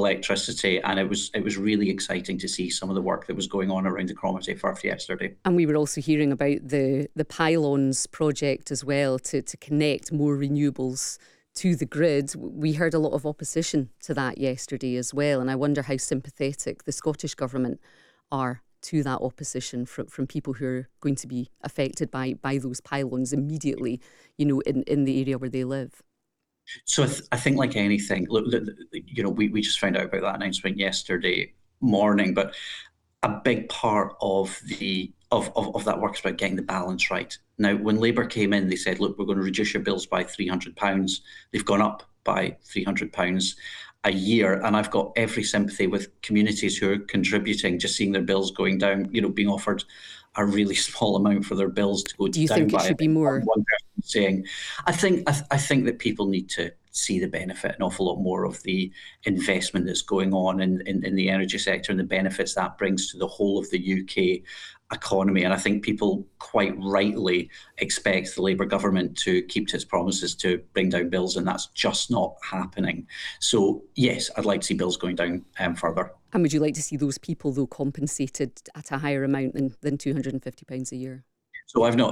electricity, and it was really exciting to see some of the work that was going on around the Cromarty Firth yesterday. And we were also hearing about the pylons project as well to connect more renewables to the grid. We heard a lot of opposition to that yesterday as well, and I wonder how sympathetic the Scottish Government are to that opposition from people who are going to be affected by those pylons immediately, in the area where they live. So I think, like anything, look, we just found out about that announcement yesterday morning, but a big part of that work is about getting the balance right. Now, when Labour came in, they said, look, we're going to reduce your bills by £300. They've gone up by £300 a year. And I've got every sympathy with communities who are contributing, just seeing their bills going down, being offered a really small amount for their bills to go down. Do you think it should be more? One person saying, I think that people need to see the benefit an awful lot more of the investment that's going on in the energy sector and the benefits that brings to the whole of the UK economy. And I think people quite rightly expect the Labour government to keep to its promises to bring down bills, and that's just not happening. So yes, I'd like to see bills going down further. And would you like to see those people, though, compensated at a higher amount than £250 a year? So I'd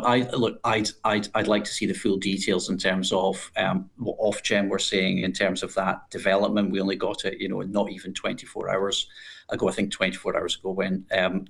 like to see the full details in terms of what Ofgem were saying in terms of that development. We only got it, not even 24 hours ago. I think 24 hours ago when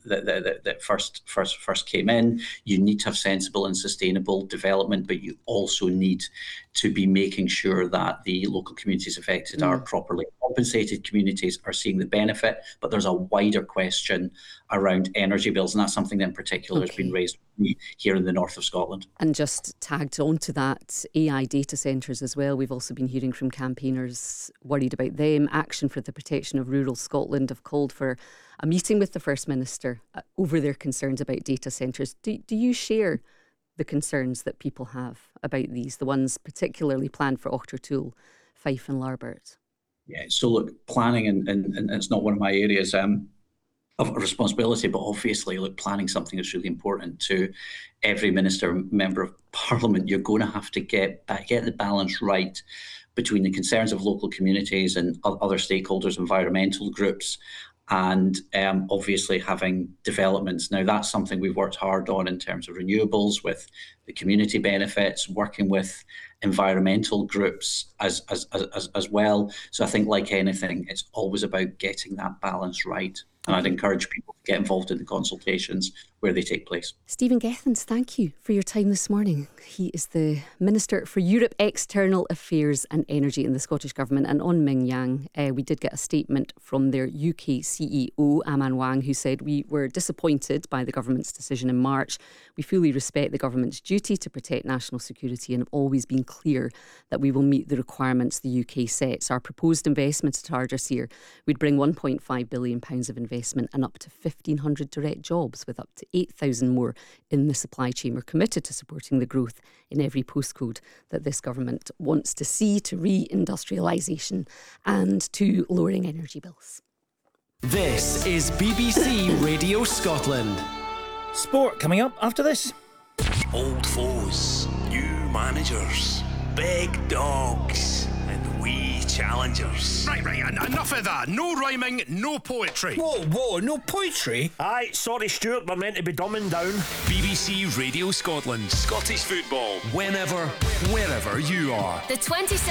that first came in. You need to have sensible and sustainable development, but you also need to be making sure that the local communities affected are properly compensated. Communities are seeing the benefit, but there's a wider question around energy bills, and that's something that in particular has been raised here in the north of Scotland. And just tagged onto that, AI data centres as well. We've also been hearing from campaigners worried about them. Action for the Protection of Rural Scotland have called for a meeting with the First Minister over their concerns about data centres. Do you share the concerns that people have about these, the ones particularly planned for Auchtertool, Fife and Larbert? Yeah, so look, planning, and it's not one of my areas of responsibility, but obviously, look, planning something that's really important to every minister, member of parliament. You're going to have to get the balance right between the concerns of local communities and other stakeholders, environmental groups, and obviously having developments. Now, that's something we've worked hard on in terms of renewables, with the community benefits, working with environmental groups as well. So I think, like anything, it's always about getting that balance right. And I'd encourage people to get involved in the consultations where they take place. Stephen Gethins, thank you for your time this morning. He is the Minister for Europe, External Affairs and Energy in the Scottish Government. And on Ming Yang, we did get a statement from their UK CEO, Aman Wang, who said, we were disappointed by the government's decision in March. We fully respect the government's duty to protect national security and have always been clear that we will meet the requirements the UK sets. Our proposed investment at Ardersier would bring £1.5 billion of investment and up to 1,500 direct jobs, with up to 8,000 more in the supply chain. We're committed to supporting the growth in every postcode that this government wants to see, to re-industrialisation and to lowering energy bills. This is BBC Radio Scotland. Sport coming up after this. Old foes, new managers, big dogs, and wee challengers. Right, enough of that. No rhyming, no poetry. Whoa, no poetry? Aye, sorry Stuart, we're meant to be dumbing down. BBC Radio Scotland. Scottish football. Whenever, wherever you are. The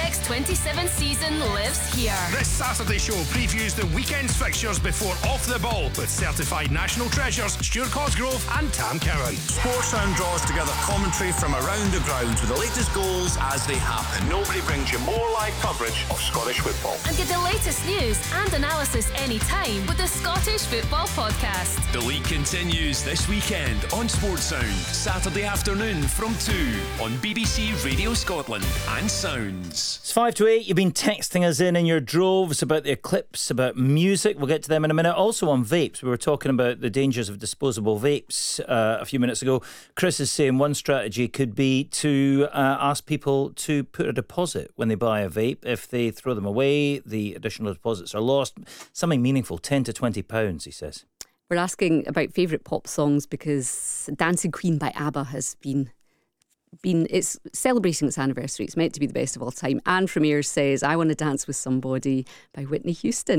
26-27 season lives here. This Saturday show previews the weekend's fixtures before Off the Ball with certified national treasures Stuart Cosgrove and Tam Cowan. Sportsound draws together commentary from around the grounds with the latest goals as they happen. Nobody brings you more live coverage of Scottish football. And get the latest news and analysis anytime with the Scottish Football Podcast. The league continues this weekend on Sportsound, Saturday afternoon from 2 on BBC Radio Scotland and Sounds. It's 5 to 8. You've been texting us in your droves about the eclipse, about music. We'll get to them in a minute. Also on vapes. We were talking about the dangers of disposable vapes a few minutes ago. Chris is saying one strategy could be to ask people to put a deposit when they buy a vape. If they throw them away, the additional deposits are lost. Something meaningful, £10 to £20, he says. We're asking about favourite pop songs because Dancing Queen by ABBA has been it's celebrating its anniversary. It's meant to be the best of all time. Anne from Ayr says, I Want to Dance with Somebody by Whitney Houston.